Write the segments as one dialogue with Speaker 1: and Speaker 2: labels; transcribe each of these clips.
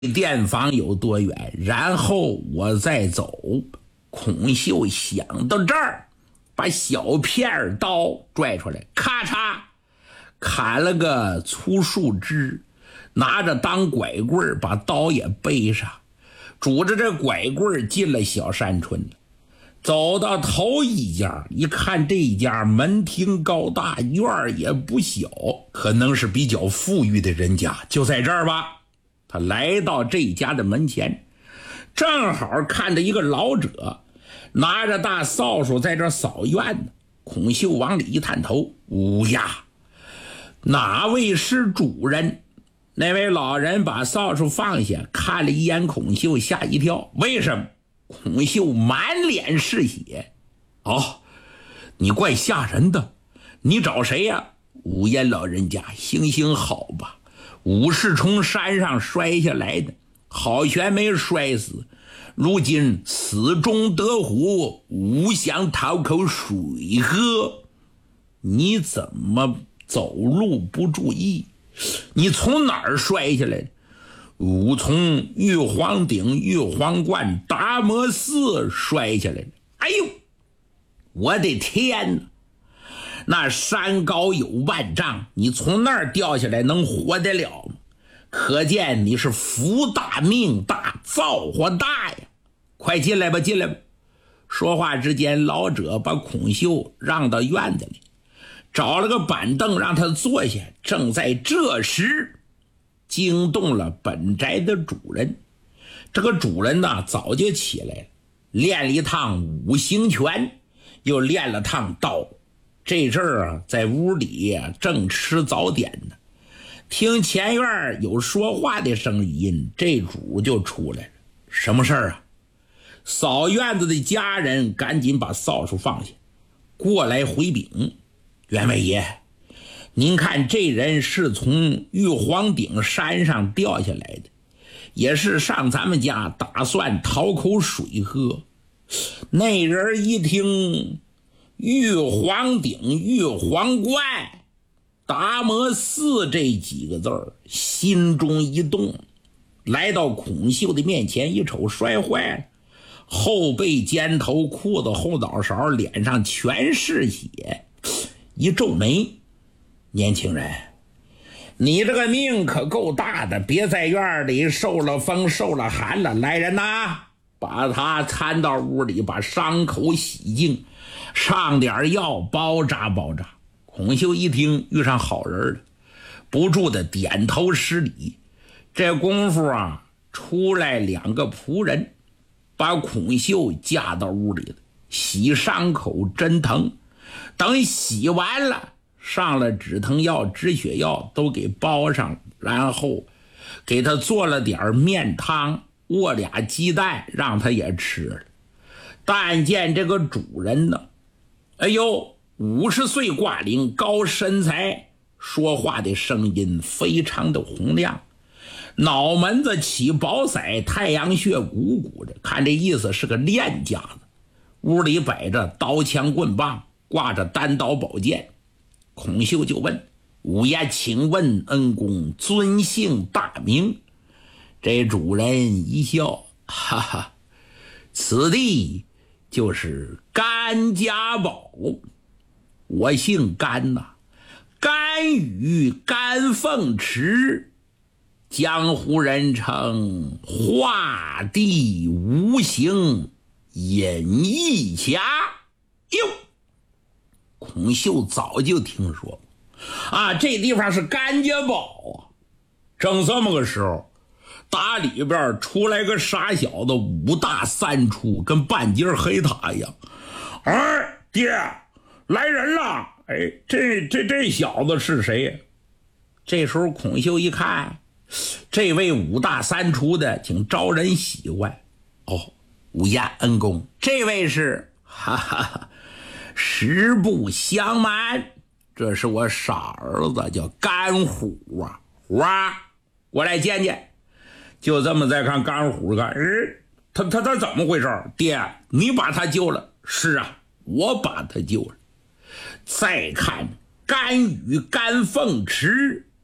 Speaker 1: 店房有多远，然后我再走。孔秀想到这儿，把小片刀拽出来，咔嚓砍了个粗树枝，拿着当拐棍，把刀也背上，拄着这拐棍进了小山村了。走到头一家，一看这家门厅高大，院儿也不小，可能是比较富裕的人家，就在这儿吧。他来到这家的门前，正好看着一个老者拿着大扫帚在这扫院呢。孔秀往里一探头，呀，哪位是主人？那位老人把扫帚放下，看了一眼孔秀，吓一跳。为什么？孔秀满脸是血。哦，你怪吓人的，你找谁呀？五烟老人家，行行好吧，我是从山上摔下来的，好悬没摔死，如今死中得活，我想讨口水喝。你怎么走路不注意？你从哪儿摔下来的？我从玉皇顶玉皇观达摩寺摔下来的。哎呦，我的天哪，那山高有万丈，你从那儿掉下来能活得了吗？可见你是福大命大，造化大呀！快进来吧，进来吧。说话之间，老者把孔秀让到院子里，找了个板凳让他坐下。正在这时，惊动了本宅的主人。这个主人呢，早就起来了，练了一趟五行拳，又练了趟刀。这阵儿啊，在屋里正吃早点呢，听前院有说话的声音，这主就出来了。什么事儿啊？扫院子的家人赶紧把扫帚放下，过来回禀。员外爷，您看这人是从玉皇顶山上掉下来的，也是上咱们家打算讨口水喝。那人一听玉皇顶玉皇观达摩寺这几个字儿，心中一动，来到孔秀的面前一瞅，摔坏了，后背肩头裤子后脑勺脸上全是血，一皱眉。年轻人，你这个命可够大的，别在院里受了风受了寒了。来人呐，把他搀到屋里，把伤口洗净，上点药包扎包扎。孔秀一听遇上好人了，不住的点头施礼。这功夫啊，出来两个仆人，把孔秀架到屋里了，洗伤口针疼。等洗完了，上了止疼药止血药都给包上，然后给他做了点面汤，握俩鸡蛋让他也吃了。但见这个主人呢，哎呦，50岁挂龄，高身材，说话的声音非常的洪亮，脑门子起宝色，太阳穴鼓鼓着，看这意思是个练家子。屋里摆着刀枪棍棒，挂着单刀宝剑。孔秀就问：五爷，请问恩公尊姓大名？这主人一笑，哈哈，此地就是甘家堡，我姓甘呐，甘雨甘凤池，江湖人称画地无形隐逸侠。哟，孔秀早就听说啊，这地方是甘家堡啊。正这么个时候，打里边出来个傻小子，5大3粗，跟半截黑塔一样。哎，爹，来人了！哎，这小子是谁呀？这时候孔秀一看，这位5大3粗的挺招人喜欢。哦，五爷恩公，这位是哈哈，实不相瞒，这是我傻儿子，叫甘虎啊。虎啊，过来见见。就这么再看甘虎，看，他怎么回事？爹，你把他救了？是啊，我把他救了。再看甘雨甘凤池，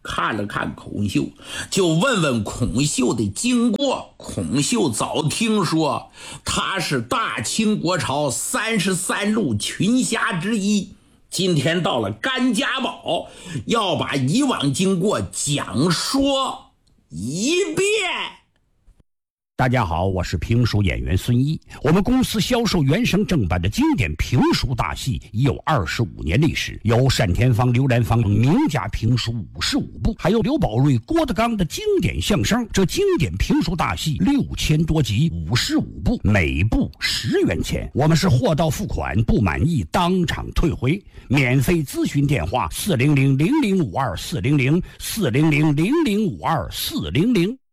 Speaker 1: 看了看孔秀，就问问孔秀的经过。孔秀早听说他是大清国朝33路群侠之一，今天到了甘家堡，要把以往经过讲说一遍。
Speaker 2: 大家好，我是评书演员孙一。我们公司销售原声正版的经典评书大戏已有25年历史，有单田芳、刘兰芳名家评书55部，还有刘宝瑞、郭德纲的经典相声。这经典评书大戏6000多集，55部，每部10元钱。我们是货到付款，不满意当场退回。免费咨询电话：400-0052-400，400-0052-400。